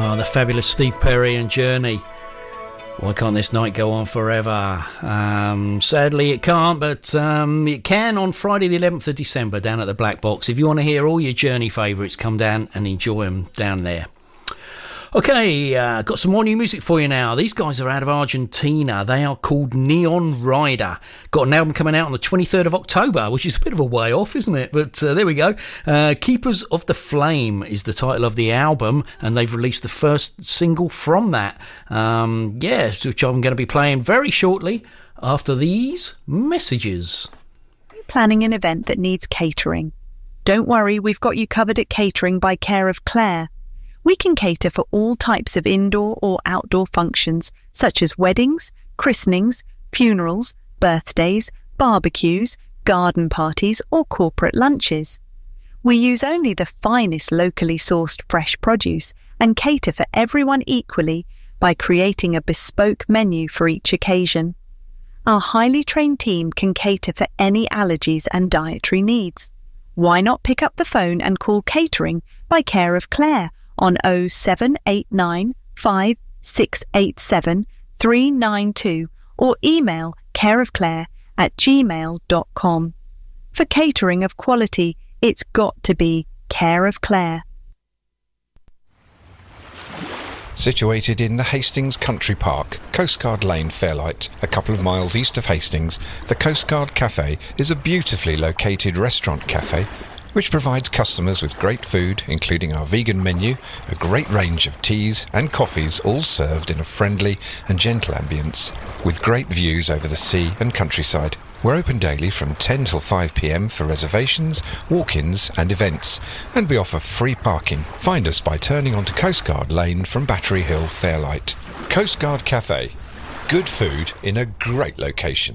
The fabulous Steve Perry and Journey. Why can't this night go on forever? Sadly it can't, but it can on Friday the 11th of December down at the Black Box. If you want to hear all your Journey favourites, come down and enjoy them down there. Okay, got some more new music for you now. These guys are out of Argentina. They are called Neon Rider. Got an album coming out on the 23rd of October, which is a bit of a way off, isn't it? But there we go. Keepers of the Flame is the title of the album, and they've released the first single from that. Which I'm going to be playing very shortly after these messages. Planning an event that needs catering? Don't worry, we've got you covered at Catering by Care of Clare. We can cater for all types of indoor or outdoor functions, such as weddings, christenings, funerals, birthdays, barbecues, garden parties, or corporate lunches. We use only the finest locally sourced fresh produce and cater for everyone equally by creating a bespoke menu for each occasion. Our highly trained team can cater for any allergies and dietary needs. Why not pick up the phone and call Catering by Care of Clare on 0789 5687 392 or email careofclare@gmail.com. For catering of quality, it's got to be Care of Clare. Situated in the Hastings Country Park, Coastguard Lane, Fairlight, a couple of miles east of Hastings, the Coastguard Cafe is a beautifully located restaurant cafe which provides customers with great food, including our vegan menu, a great range of teas and coffees, all served in a friendly and gentle ambience, with great views over the sea and countryside. We're open daily from 10 till 5 p.m. for reservations, walk-ins and events, and we offer free parking. Find us by turning onto Coastguard Lane from Battery Hill, Fairlight. Coastguard Cafe. Good food in a great location.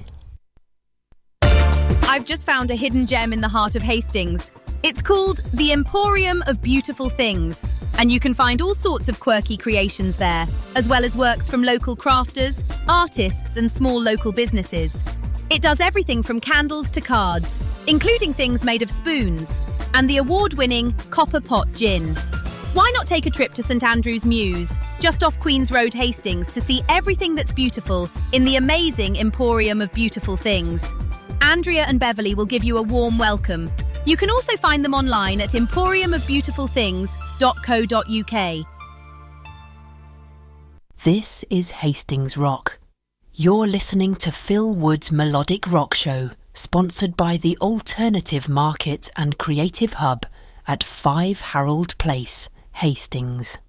I've just found a hidden gem in the heart of Hastings. It's called the Emporium of Beautiful Things, and you can find all sorts of quirky creations there, as well as works from local crafters, artists and small local businesses. It does everything from candles to cards, including things made of spoons, and the award-winning Copper Pot Gin. Why not take a trip to St Andrew's Mews, just off Queen's Road, Hastings, to see everything that's beautiful in the amazing Emporium of Beautiful Things? Andrea and Beverly will give you a warm welcome. You can also find them online at emporiumofbeautifulthings.co.uk. This is Hastings Rock. You're listening to Phil Wood's Melodic Rock Show, sponsored by the Alternative Market and Creative Hub at 5 Harold Place, Hastings.